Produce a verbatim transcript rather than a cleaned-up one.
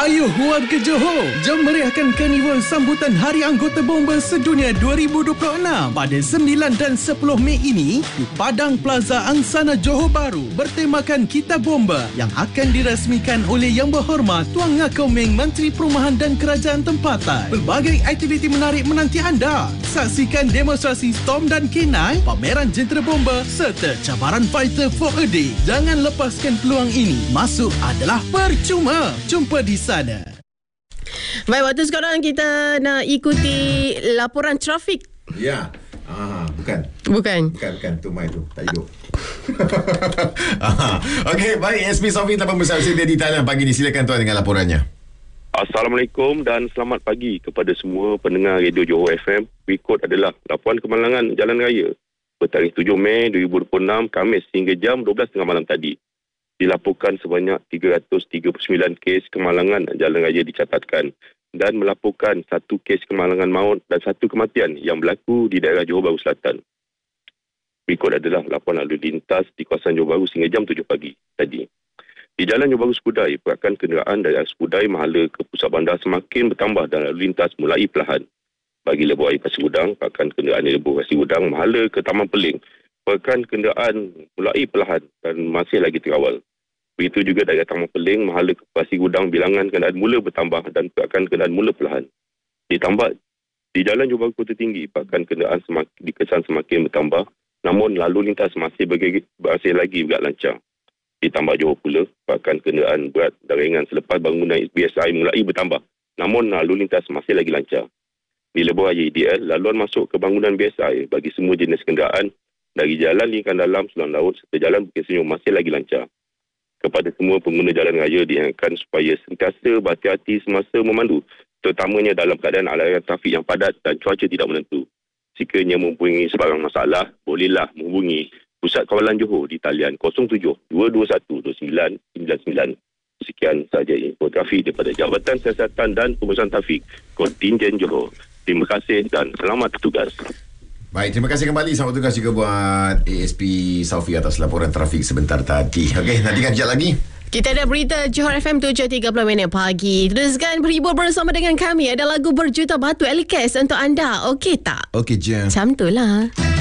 Ayuh warga Johor, jom meriahkan karnival sambutan Hari Anggota Bomba Sedunia dua ribu dua puluh enam pada sembilan dan sepuluh Mei ini di Padang Plaza Angsana Johor Bahru bertemakan Kita Bomba yang akan dirasmikan oleh Yang Berhormat Tuan Ngah Meng, Menteri Perumahan dan Kerajaan Tempatan. Pelbagai aktiviti menarik menanti anda. Saksikan demonstrasi Storm dan K sembilan, pameran jentera bomba serta cabaran fighter for a day. Jangan lepaskan peluang ini. Masuk adalah percuma. Jumpa di sana. Baik, waktu sekarang kita nak ikuti laporan trafik. Ya. Ah, bukan. Bukan. Bukan, bukan. Tu mai tu. Tak hidup. Okey, baik. S P Sofi telah bersama di Thailand pagi ni. Silakan tuan dengan laporannya. Assalamualaikum dan selamat pagi kepada semua pendengar Radio Johor F M. Berikut adalah laporan kemalangan jalan raya bertarikh tujuh Mei dua ribu dua puluh enam Khamis hingga jam dua belas tiga puluh malam tadi. Dilaporkan sebanyak tiga ratus tiga puluh sembilan kes kemalangan jalan raya dicatatkan dan melaporkan satu kes kemalangan maut dan satu kematian yang berlaku di daerah Johor Bahru Selatan. Berikut adalah laporan lalu lintas di kawasan Johor Bahru hingga jam tujuh pagi tadi. Di Jalan Johor Bahru Skudai, pergerakan kenderaan dari Skudai Mahala ke pusat bandar semakin bertambah dan lalu lintas mulai perlahan. Bagi Lebuh Air Pasir Gudang, pergerakan kenderaan di Lebuh Pasir Gudang Mahala ke Taman Peling, pergerakan kenderaan mulai perlahan dan masih lagi terawal. Begitu juga dari Taman Peling, Mahala ke Pasir Gudang, bilangan kenderaan mula bertambah dan pergerakan kenderaan mula perlahan. Ditambah, di Jalan Johor Bahru Kota Tinggi, pergerakan kenderaan semakin, dikesan semakin bertambah, namun lalu lintas masih, berge, masih lagi bergerak lancar. Ditambah Johor pula, pergerakan kenderaan berat dan ringan selepas bangunan B S I mulai bertambah, namun lalu lintas masih lagi lancar. Di Lebuh Raya I D L, laluan masuk ke bangunan B S I bagi semua jenis kenderaan dari jalan lingkar dalam Selang Laut serta jalan Bukit Senyum masih lagi lancar. Kepada semua pengguna jalan raya diingatkan supaya sentiasa berhati-hati semasa memandu, terutamanya dalam keadaan aliran trafik yang padat dan cuaca tidak menentu. Sekiranya mempunyai sebarang masalah, bolehlah menghubungi Pusat Kawalan Johor di talian kosong tujuh dua dua satu dua sembilan sembilan sembilan. Sekian sahaja info trafik daripada Jabatan Siasatan dan Pengurusan Trafik Kontingen Johor. Terima kasih dan selamat bertugas. Baik, terima kasih kembali. Selamat tugas juga buat A S P Sofi atas laporan trafik sebentar tadi. Okey, nantikan kejap lagi. Kita ada berita Johor F M tujuh tiga puluh minit pagi. Teruskan berhibur bersama dengan kami. Ada lagu berjuta batu Elikes untuk anda. Okey tak? Okey je. Macam tu lah.